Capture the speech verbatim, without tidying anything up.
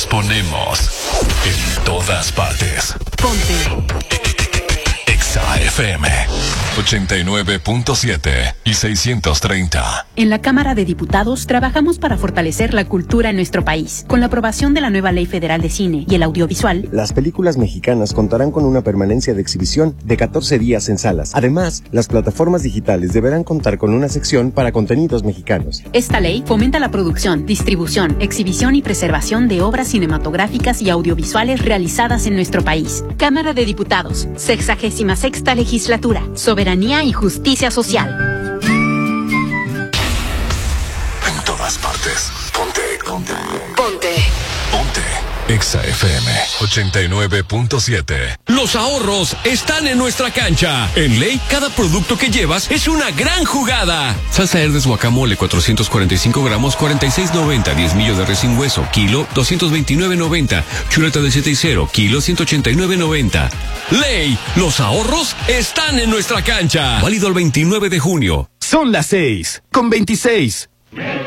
Los ponemos en todas partes. Ponte Exa F M ochenta y nueve punto siete y seiscientos treinta. En la Cámara de Diputados trabajamos para fortalecer la cultura en nuestro país. Con la aprobación de la nueva Ley Federal de Cine y el Audiovisual, las películas mexicanas contarán con una permanencia de exhibición de catorce días en salas. Además, las plataformas digitales deberán contar con una sección para contenidos mexicanos. Esta ley fomenta la producción, distribución, exhibición y preservación de obras cinematográficas y audiovisuales realizadas en nuestro país. Cámara de Diputados, sexagésima sexta legislatura. Soberanía y justicia social. En todas partes. Ponte, ponte. Ponte. Ponte. Exa F M ochenta y nueve punto siete. Los ahorros están en nuestra cancha. En Ley, cada producto que llevas es una gran jugada. Salsa Herdes guacamole, cuatrocientos cuarenta y cinco gramos, cuarenta y seis noventa. diez millos de res sin hueso, kilo, doscientos veintinueve noventa. Chuleta de siete y cero, kilo, ciento ochenta y nueve noventa. Ley, los ahorros están en nuestra cancha. Válido el veintinueve de junio. Son las seis, con veintiséis.